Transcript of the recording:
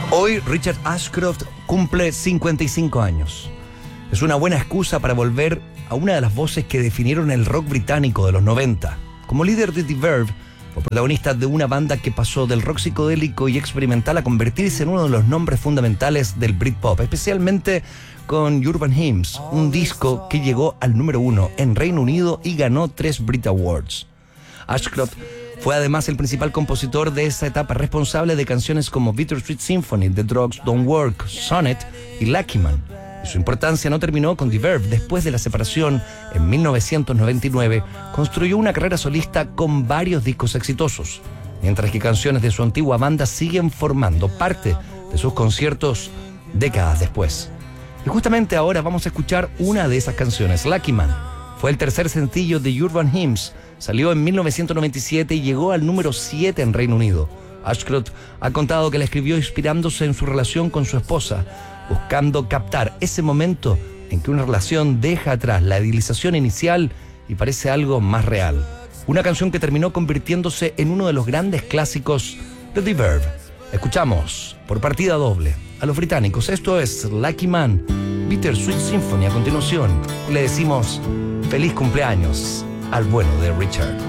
Hoy Richard Ashcroft cumple 55 años. Es una buena excusa para volver a una de las voces que definieron el rock británico de los 90. Como líder de The Verve, fue protagonista de una banda que pasó del rock psicodélico y experimental a convertirse en uno de los nombres fundamentales del Britpop, especialmente con Urban Hymns, un disco que llegó al número 1 en Reino Unido y ganó 3 Brit Awards. Ashcroft fue además el principal compositor de esa etapa, responsable de canciones como Bittersweet Symphony, The Drugs Don't Work, Sonnet y Lucky Man. Y su importancia no terminó con The Verve. Después de la separación, en 1999, construyó una carrera solista con varios discos exitosos, mientras que canciones de su antigua banda siguen formando parte de sus conciertos décadas después. Y justamente ahora vamos a escuchar una de esas canciones, Lucky Man. Fue el tercer sencillo de Urban Hymns. Salió en 1997 y llegó al número 7 en Reino Unido. Ashcroft ha contado que la escribió inspirándose en su relación con su esposa, buscando captar ese momento en que una relación deja atrás la idealización inicial y parece algo más real. Una canción que terminó convirtiéndose en uno de los grandes clásicos de The Verve. Escuchamos por partida doble a los británicos. Esto es Lucky Man, Bittersweet Symphony. A continuación le decimos feliz cumpleaños al bueno de Richard.